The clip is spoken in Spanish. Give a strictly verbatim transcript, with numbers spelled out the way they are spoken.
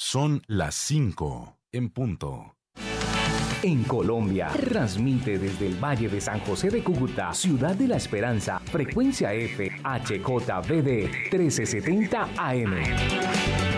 Son las cinco en punto. En Colombia, transmite desde el Valle de San José de Cúcuta, Ciudad de la Esperanza, frecuencia F, H J V D, trece setenta A M.